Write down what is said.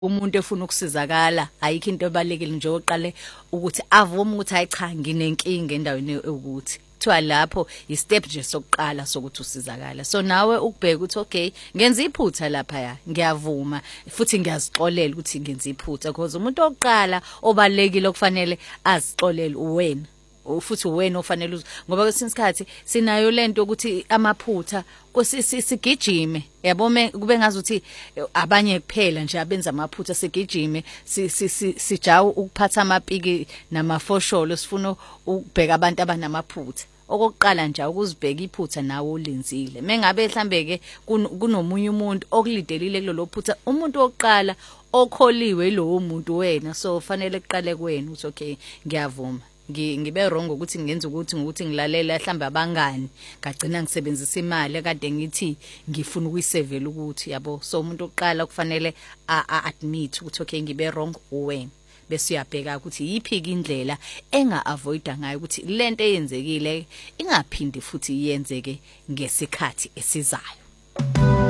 umuntu efuna ukusizakala ayikho into ebalekile nje oqale ukuthi avume ukuthi hayi cha nginenkinga endaweni ukuthi kuthiwa lapho i-step nje sokuqala sokuthi usizakala. So nawe ukubheka ukuthi okay ngenza iphutha lapha ya ngiyavuma futhi ngiyazixolela ukuthi ngenza iphutha because umuntu oqala obalekile okufanele azixolele uwena. Futhi wena ofanele ngoba kwesinye isikhathi sinayo lento ukuthi amaphutha sigijime yabo kube ngazuthi abanye kuphela nje abenza amaphutha sigijime sijawu ukuphatha amapiki namafosholo sifuna ukubheka abantu abanamaphutha. Okokuqala nje ukuzibheka iphutha nawe ulenzile mengabe mhlambe ke kunomunye umuntu okulidelile kulelo phutha umuntu oqala okholiwe lo muntu wena so fanele kuqale kuwena uthi okay ngiyavuma ngibe wrong ukuthi ngenza ukuthi ngokuthi ngilalela mhlambe abangani ngagcina ngisebenzisa imali kade ngithi ngifuna ukuyisevela ukuthi yabo so umuntu oqala kufanele admit ukuthi okay ngibe wrong uwena bese uyabheka ukuthi yipi indlela enga-avoida ngayo ukuthi lento eyenzekile ingaphindi futhi iyenzeke ngesikhathi esizayo.